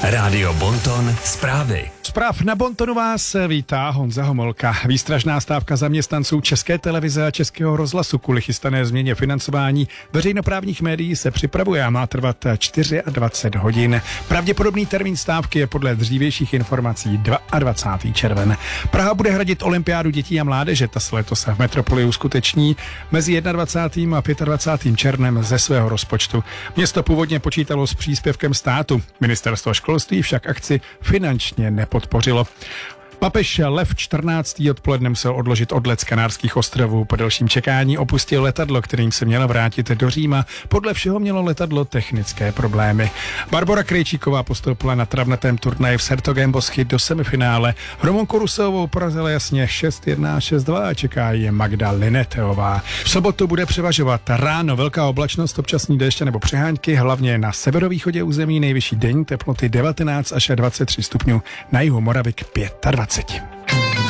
Rádio Bonton zprávy. Zpráv na Bontonu vás vítá Honza Homolka. Výstražná stávka zaměstnanců České televize a Českého rozhlasu kvůli chystané změně financování veřejnoprávních médií se připravuje a má trvat 24 hodin. Pravděpodobný termín stávky je podle dřívějších informací 22. červen. Praha bude hradit olympiádu dětí a mládeže. Ta se letos v metropoli uskuteční mezi 21. a 25. červnem ze svého rozpočtu. Město původně počítalo s příspěvkem státu. Ministerstvo školství však akci finančně nepodpořilo. Papež Lev 14. odpoledne musel odložit odlet z Kanárských ostrovů. Po delším čekání opustil letadlo, kterým se mělo vrátit do Říma. Podle všeho mělo letadlo technické problémy. Barbora Krejčíková postoupila na travnatém turnaji v Sertogenboschy do semifinále. Romonku Rusovou porazila jasně 6-1 a 6-2 a čeká je Magda Lineteová. V sobotu bude převažovat ráno velká oblačnost, občasný déšť nebo přehánky, hlavně na severovýchodě území nejvyšší denní teploty 19 až 23 stupňů, na jihu Moravy k 25.